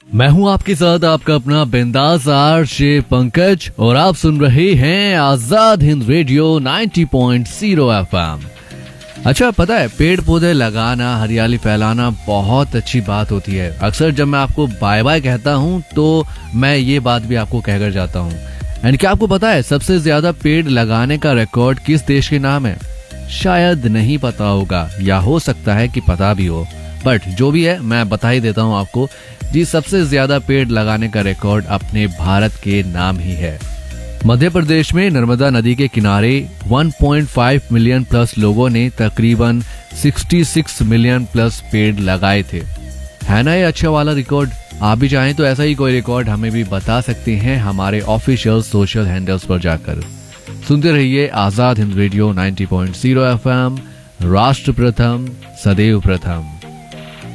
मैं हूं आपके साथ आपका अपना बिंदास आरजे पंकज और आप सुन रहे हैं आजाद हिंद रेडियो 90.0 एफएम। अच्छा, पता है पेड़ पौधे लगाना, हरियाली फैलाना बहुत अच्छी बात होती है। अक्सर जब मैं आपको बाय बाय कहता हूं तो मैं ये बात भी आपको कहकर जाता हूं। एंड क्या आपको पता है सबसे ज्यादा पेड़ लगाने का रिकॉर्ड किस देश के नाम है? शायद नहीं पता होगा या हो सकता है कि पता भी हो, बट जो भी है मैं बता ही देता हूं आपको जी। सबसे ज्यादा पेड़ लगाने का रिकॉर्ड अपने भारत के नाम ही है। मध्य प्रदेश में नर्मदा नदी के किनारे 1.5 मिलियन प्लस लोगों ने तकरीबन 66 मिलियन प्लस पेड़ लगाए थे। है ना ये अच्छा वाला रिकॉर्ड? आप भी चाहें तो ऐसा ही कोई रिकॉर्ड हमें भी बता सकते हैं हमारे ऑफिशियल सोशल हैंडल्स पर जाकर। सुनते रहिए आजाद हिंद रेडियो 90.0 एफएम, राष्ट्र प्रथम सदैव प्रथम।